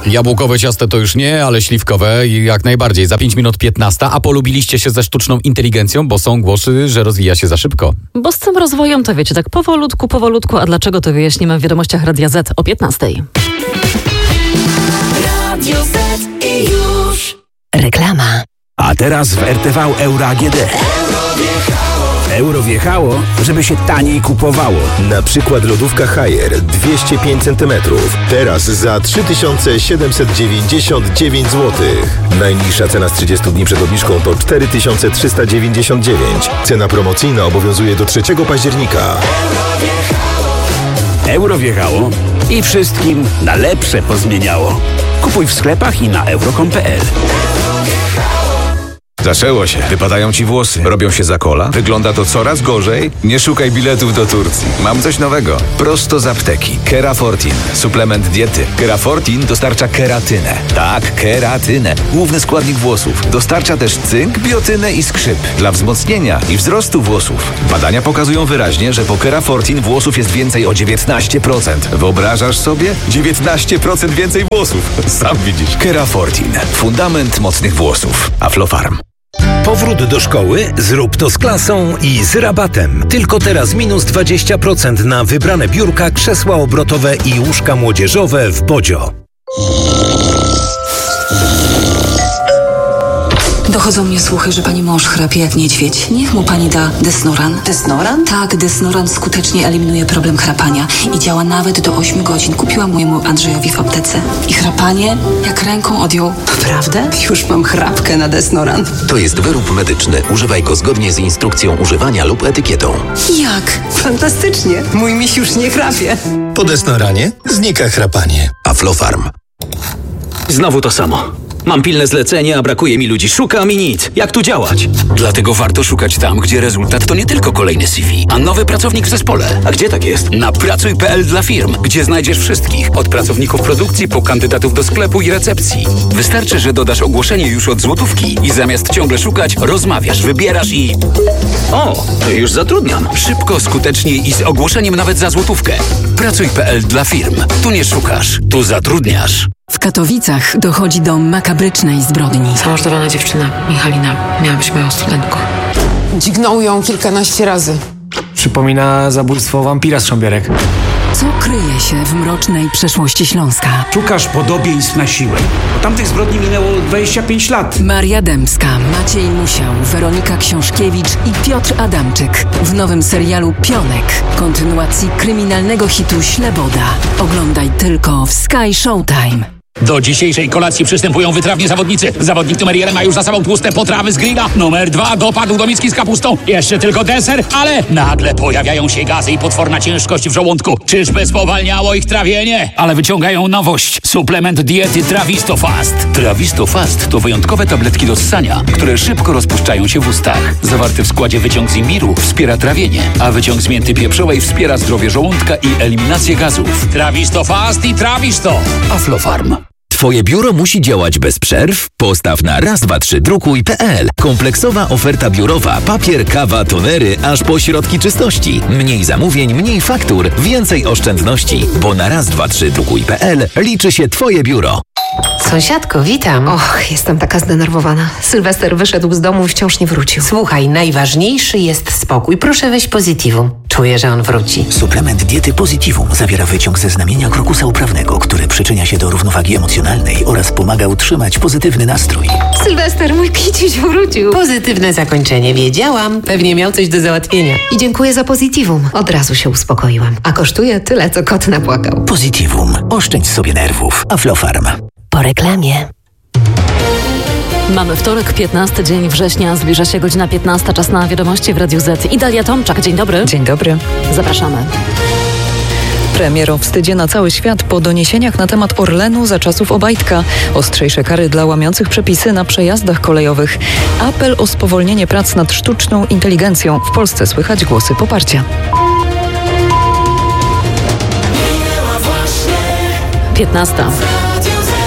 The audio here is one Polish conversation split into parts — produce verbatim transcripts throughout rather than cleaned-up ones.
Jabłkowe ciasto to już nie, ale śliwkowe jak najbardziej. Za pięć minut piętnasta. A polubiliście się ze sztuczną inteligencją, bo są głosy, że rozwija się za szybko. Bo z tym rozwojem to wiecie, tak powolutku, powolutku, a dlaczego to wyjaśnimy w wiadomościach Radia Z o piętnastej. Radio Z i już. Reklama. A teraz w R T V Euro A G D. Euro wjechało, żeby się taniej kupowało. Na przykład lodówka Haier dwieście pięć centymetrów. Teraz za trzy tysiące siedemset dziewięćdziesiąt dziewięć złotych. Najniższa cena z trzydziestu dni przed obniżką to cztery tysiące trzysta dziewięćdziesiąt dziewięć. Cena promocyjna obowiązuje do trzeciego października. Euro wjechało i wszystkim na lepsze pozmieniało. Kupuj w sklepach i na euro kropka com kropka p l. Zaczęło się. Wypadają ci włosy. Robią się za kola. Wygląda to coraz gorzej. Nie szukaj biletów do Turcji. Mam coś nowego. Prosto z apteki. Kerafortin. Suplement diety. Kerafortin dostarcza keratynę. Tak, keratynę. Główny składnik włosów. Dostarcza też cynk, biotynę i skrzyp. Dla wzmocnienia i wzrostu włosów. Badania pokazują wyraźnie, że po Kerafortin włosów jest więcej o dziewiętnaście procent. Wyobrażasz sobie? dziewiętnaście procent więcej włosów. Sam widzisz. Kerafortin. Fundament mocnych włosów. Aflofarm. Powrót do szkoły? Zrób to z klasą i z rabatem. Tylko teraz minus dwadzieścia procent na wybrane biurka, krzesła obrotowe i łóżka młodzieżowe w Bodzio. Dochodzą mnie słuchy, że pani mąż chrapie jak niedźwiedź. Niech mu pani da Desnoran. Desnoran? Tak, Desnoran skutecznie eliminuje problem chrapania i działa nawet do ośmiu godzin. Kupiłam mojemu Andrzejowi w aptece. I chrapanie jak ręką odjął. Naprawdę? Już mam chrapkę na Desnoran. To jest wyrób medyczny. Używaj go zgodnie z instrukcją używania lub etykietą. Jak? Fantastycznie. Mój miś już nie chrapie. Po Desnoranie znika chrapanie. Aflofarm. Znowu to samo. Mam pilne zlecenie, a brakuje mi ludzi. Szukam i nic. Jak tu działać? Dlatego warto szukać tam, gdzie rezultat to nie tylko kolejny C V, a nowy pracownik w zespole. A gdzie tak jest? Na pracuj kropka p l dla firm, gdzie znajdziesz wszystkich. Od pracowników produkcji po kandydatów do sklepu i recepcji. Wystarczy, że dodasz ogłoszenie już od złotówki i zamiast ciągle szukać, rozmawiasz, wybierasz i... O, to już zatrudniam. Szybko, skutecznie i z ogłoszeniem nawet za złotówkę. pracuj kropka p l dla firm. Tu nie szukasz, tu zatrudniasz. W Katowicach dochodzi do makabrycznej zbrodni. Zamordowana dziewczyna, Michalina, miała być moją studentką. Dźgnął ją kilkanaście razy. Przypomina zabójstwo wampira z Szambierek. Co kryje się w mrocznej przeszłości Śląska? Szukasz podobieństw na siłę. Od tamtych zbrodni minęło dwadzieścia pięć lat. Maria Dębska, Maciej Musiał, Weronika Książkiewicz i Piotr Adamczyk w nowym serialu Pionek. Kontynuacji kryminalnego hitu Śleboda. Oglądaj tylko w Sky Showtime. Do dzisiejszej kolacji przystępują wytrawni zawodnicy. Zawodnik numer jeden ma już za sobą tłuste potrawy z grilla. Numer dwa dopadł do miski z kapustą. Jeszcze tylko deser, ale nagle pojawiają się gazy i potworna ciężkość w żołądku. Czyżby spowalniało ich trawienie? Ale wyciągają nowość. Suplement diety Trawisto Fast. Trawisto Fast to wyjątkowe tabletki do ssania, które szybko rozpuszczają się w ustach. Zawarty w składzie wyciąg z imbiru wspiera trawienie, a wyciąg z mięty pieprzowej wspiera zdrowie żołądka i eliminację gazów. Trawisto Fast i Trawisto. Aflofarm. Twoje biuro musi działać bez przerw? Postaw na raz dwa trzy drukuj kropka p l. Kompleksowa oferta biurowa, papier, kawa, tonery, aż po środki czystości. Mniej zamówień, mniej faktur, więcej oszczędności. Bo na raz dwa trzy drukuj kropka p l liczy się Twoje biuro. Sąsiadko, witam. Och, jestem taka zdenerwowana. Sylwester wyszedł z domu i wciąż nie wrócił. Słuchaj, najważniejszy jest spokój. Proszę weź Positivum. Czuję, że on wróci. Suplement diety Positivum zawiera wyciąg ze znamienia krokusa uprawnego, który przyczynia się do równowagi emocjonalnej oraz pomaga utrzymać pozytywny nastrój. Sylwester, mój kiciuś wrócił. Pozytywne zakończenie, wiedziałam. Pewnie miał coś do załatwienia. I dziękuję za Positivum. Od razu się uspokoiłam. A kosztuje tyle, co kot napłakał. Positivum. Oszczędź sobie nerwów. Aflofarm. Po reklamie. Mamy wtorek, piętnasty dzień września, zbliża się godzina piętnasta, czas na wiadomości w Radiu Z. I Dalia Tomczak, dzień dobry. Dzień dobry. Zapraszamy. Premier o wstydzie na cały świat po doniesieniach na temat Orlenu za czasów Obajtka. Ostrzejsze kary dla łamiących przepisy na przejazdach kolejowych. Apel o spowolnienie prac nad sztuczną inteligencją. W Polsce słychać głosy poparcia. piętnasta.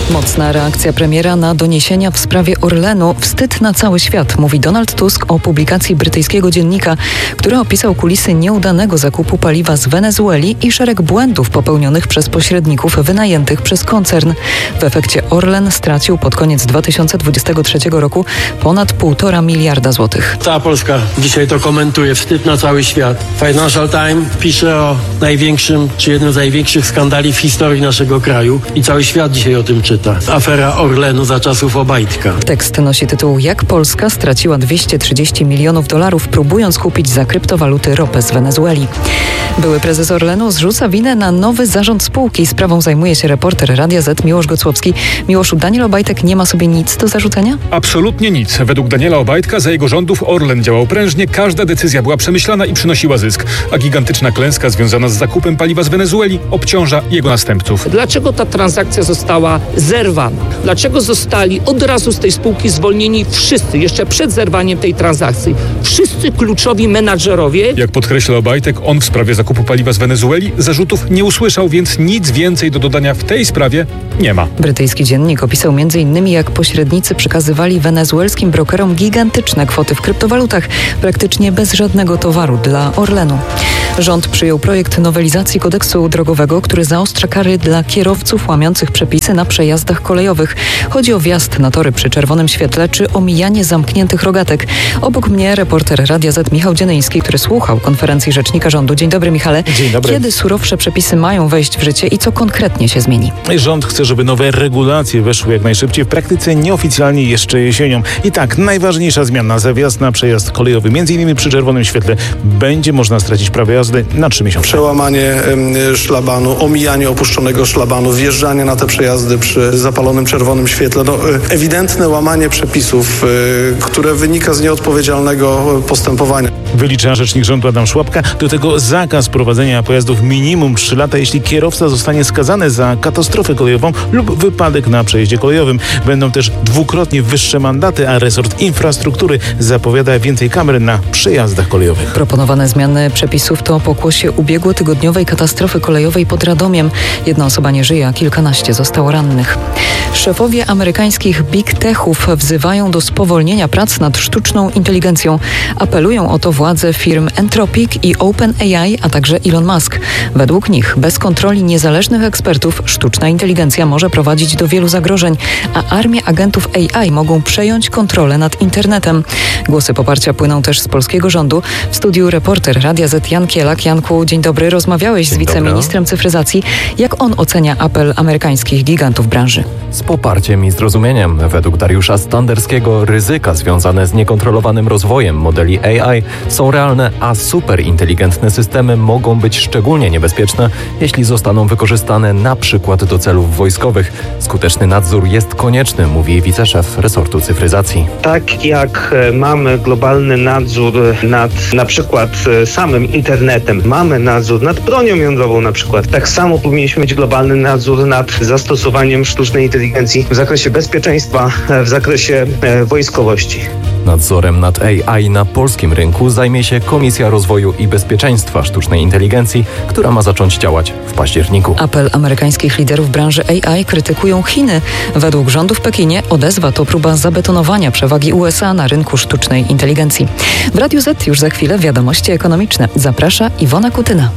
Mocna reakcja premiera na doniesienia w sprawie Orlenu. Wstyd na cały świat, mówi Donald Tusk o publikacji brytyjskiego dziennika, który opisał kulisy nieudanego zakupu paliwa z Wenezueli i szereg błędów popełnionych przez pośredników wynajętych przez koncern. W efekcie Orlen stracił pod koniec dwa tysiące dwudziestego trzeciego roku ponad półtora miliarda złotych. Cała Polska dzisiaj to komentuje. Wstyd na cały świat. Financial Times pisze o największym, czy jednym z największych skandali w historii naszego kraju i cały świat dzisiaj o tym czyta. Afera Orlenu za czasów Obajtka. Tekst nosi tytuł Jak Polska straciła dwieście trzydzieści milionów dolarów, próbując kupić za kryptowaluty ropę z Wenezueli. Były prezes Orlenu zrzuca winę na nowy zarząd spółki. Sprawą zajmuje się reporter Radia Z Miłosz Gocłowski. Miłoszu, Daniel Obajtek nie ma sobie nic do zarzucenia? Absolutnie nic. Według Daniela Obajtka za jego rządów Orlen działał prężnie, każda decyzja była przemyślana i przynosiła zysk, a gigantyczna klęska związana z zakupem paliwa z Wenezueli obciąża jego następców. Dlaczego ta transakcja została zerwana? Dlaczego zostali od razu z tej spółki zwolnieni wszyscy, jeszcze przed zerwaniem tej transakcji? Wszyscy kluczowi menadżerowie. Jak podkreśla Obajtek, on w sprawie zakupu paliwa z Wenezueli zarzutów nie usłyszał, więc nic więcej do dodania w tej sprawie nie ma. Brytyjski dziennik opisał między innymi, jak pośrednicy przekazywali wenezuelskim brokerom gigantyczne kwoty w kryptowalutach, praktycznie bez żadnego towaru dla Orlenu. Rząd przyjął projekt nowelizacji kodeksu drogowego, który zaostrza kary dla kierowców łamiących przepisy na przejazdach kolejowych. Chodzi o wjazd na tory przy czerwonym świetle czy omijanie zamkniętych rogatek. Obok mnie reporter Radia Z Michał Dzienyński, który słuchał konferencji rzecznika rządu. Dzień dobry, Michale. Dzień dobry. Kiedy surowsze przepisy mają wejść w życie i co konkretnie się zmieni? Rząd chce, żeby nowe regulacje weszły jak najszybciej, w praktyce nieoficjalnie jeszcze jesienią. I tak, najważniejsza zmiana, za wjazd na przejazd kolejowy, między innymi przy czerwonym świetle, będzie można stracić prawo jazdy na trzy miesiące. Przełamanie y, szlabanu, omijanie opuszczonego szlabanu, wjeżdżanie na te przejazdy przy zapalonym czerwonym świetle. No, y, ewidentne łamanie przepisów, y, które wynika z nieodpowiedzialnego postępowania. Wylicza rzecznik rządu Adam Szłapka. Do tego zakaz prowadzenia pojazdów minimum trzy lata, jeśli kierowca zostanie skazany za katastrofę kolejową lub wypadek na przejeździe kolejowym. Będą też dwukrotnie wyższe mandaty, a resort infrastruktury zapowiada więcej kamer na przejazdach kolejowych. Proponowane zmiany przepisów to pokłosie ubiegłotygodniowej katastrofy kolejowej pod Radomiem. Jedna osoba nie żyje, a kilkanaście zostało rannych. Szefowie amerykańskich big techów wzywają do spowolnienia prac nad sztuczną inteligencją. Apelują o to władze firm Anthropic i OpenAI, a także Elon Musk. Według nich bez kontroli niezależnych ekspertów sztuczna inteligencja może prowadzić do wielu zagrożeń, a armie agentów A I mogą przejąć kontrolę nad internetem. Głosy poparcia płyną też z polskiego rządu. W studiu reporter Radia Z Jan Kielak. Janku, dzień dobry. Rozmawiałeś dzień z wiceministrem dobry. cyfryzacji. Jak on ocenia apel amerykańskich gigantów branży? Z poparciem i zrozumieniem. Według Dariusza Standerskiego ryzyka związane z niekontrolowanym rozwojem modeli A I są realne, a superinteligentne systemy mogą być szczególnie niebezpieczne, jeśli zostaną wykorzystane na przykład do celów wojskowych. Skuteczny nadzór jest konieczny, mówi wiceszef resortu cyfryzacji. Tak jak mamy globalny nadzór nad na przykład samym internetem, mamy nadzór nad bronią jądrową na przykład, tak samo powinniśmy mieć globalny nadzór nad zastosowaniem sztucznej inteligencji w zakresie bezpieczeństwa, w zakresie wojskowości. Nadzorem nad A I na polskim rynku zajmie się Komisja Rozwoju i Bezpieczeństwa Sztucznej Inteligencji, która ma zacząć działać w październiku. Apel amerykańskich liderów branży A I krytykują Chiny. Według rządu w Pekinie odezwa to próba zabetonowania przewagi U S A na rynku sztucznej inteligencji. W Radiu Z już za chwilę wiadomości ekonomiczne. Zaprasza Iwona Kutyna.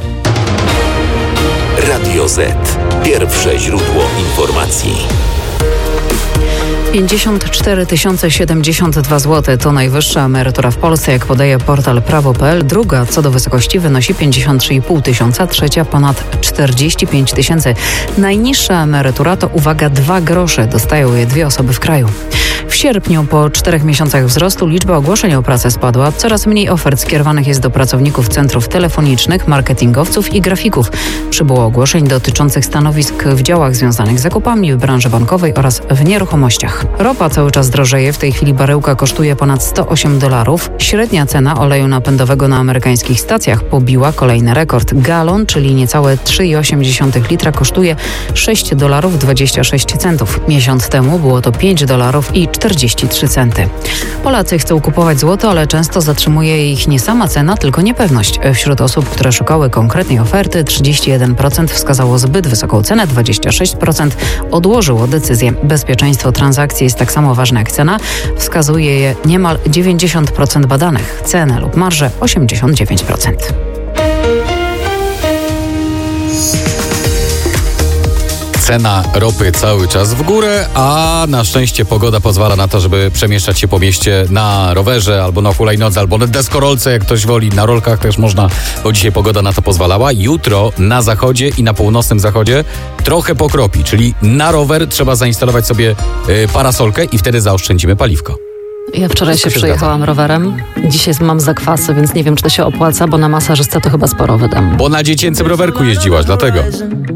Radio Z. Pierwsze źródło informacji. pięćdziesiąt cztery tysiące siedemdziesiąt dwa złote to najwyższa emerytura w Polsce, jak podaje portal prawo kropka p l. Druga co do wysokości wynosi pięćdziesiąt trzy i pół tysiąca, trzecia ponad czterdzieści pięć tysięcy. Najniższa emerytura to, uwaga, dwa grosze. Dostają je dwie osoby w kraju. W sierpniu po czterech miesiącach wzrostu liczba ogłoszeń o pracę spadła. Coraz mniej ofert skierowanych jest do pracowników centrów telefonicznych, marketingowców i grafików. Przybyło ogłoszeń dotyczących stanowisk w działach związanych z zakupami w branży bankowej oraz w nieruchomościach. Ropa cały czas drożeje. W tej chwili baryłka kosztuje ponad sto osiem dolarów. Średnia cena oleju napędowego na amerykańskich stacjach pobiła kolejny rekord. Galon, czyli niecałe trzy i osiem dziesiątych litra, kosztuje sześć dolarów dwadzieścia sześć centów. Miesiąc temu było to pięć dolarów i czterdzieści czterdzieści trzy centy. Polacy chcą kupować złoto, ale często zatrzymuje ich nie sama cena, tylko niepewność. Wśród osób, które szukały konkretnej oferty, trzydzieści jeden procent wskazało zbyt wysoką cenę, dwadzieścia sześć procent odłożyło decyzję. Bezpieczeństwo transakcji jest tak samo ważne jak cena. Wskazuje je niemal dziewięćdziesiąt procent badanych. Cenę lub marżę osiemdziesiąt dziewięć procent. Cena ropy cały czas w górę, a na szczęście pogoda pozwala na to, żeby przemieszczać się po mieście na rowerze albo na hulajnodze, albo na deskorolce, jak ktoś woli. Na rolkach też można, bo dzisiaj pogoda na to pozwalała. Jutro na zachodzie i na północnym zachodzie trochę pokropi, czyli na rower trzeba zainstalować sobie y, parasolkę i wtedy zaoszczędzimy paliwko. Ja wczoraj się, się przejechałam zgadza. rowerem. Dzisiaj mam zakwasy, więc nie wiem, czy to się opłaca, bo na masażystę to chyba sporo wydam. Bo na dziecięcym rowerku jeździłaś, dlatego.